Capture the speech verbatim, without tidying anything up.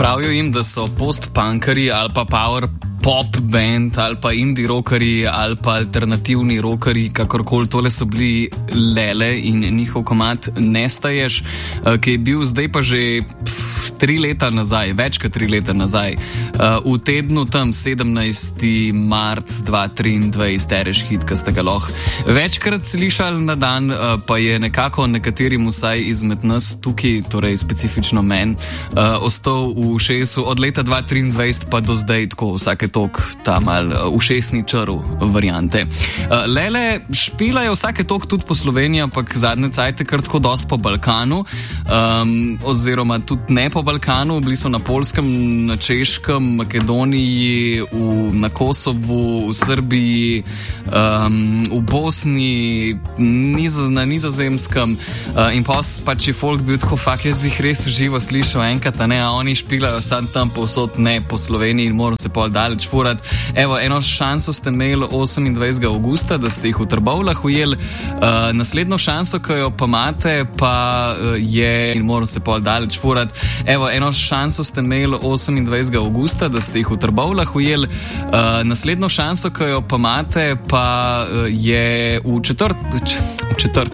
Pravijo jim, da so post-punkari ali pa power pop band ali pa indie rockeri ali pa alternativni rockeri, kakorkoli. Tole so bili Lele in njihov komad Nestaješ, ki je bil zdaj pa že pff, tri leta nazaj, več kot tri leta nazaj, v tednu tam sedemnajsti marec dva tisoč triindvajset, tereš hit, ki ste ga lahko večkrat slišali na dan, pa je nekako nekaterim vsaj izmed nas tukaj, torej specifično men, ostal v ušesu od leta dva tisoč triindvajset pa do zdaj, tako vsake tok ta mal ušesni črv variante. Lele špilajo vsake tok tudi po Sloveniji, ampak zadnje cajte kar tako dost po Balkanu, um, oziroma tudi ne po Balkanu, bili so na Poljskem, na Češkem, Makedoniji, v, na Kosovu, v Srbiji, um, v Bosni, nizo, na Nizozemskem, uh, in pa pač je folk bil tako, fak, jaz bih res živo slišal enkrat, a ne, a oni špilajo sad tam povsod, ne po Sloveniji in moram se pol daleč furat. Evo, eno šanso ste imeli osemindvajsetega avgusta, da ste jih v Trbovljah ujeli, uh, naslednjo šanso, ki jo pa imate, pa uh, je, in moram se pol daleč furat, evo, eno šanso ste imeli osemindvajsetega avgusta, da ste jih v Trbovljah ujeli, uh, naslednjo šanso, ki jo pa imate, pa uh, je v četrt, v četrt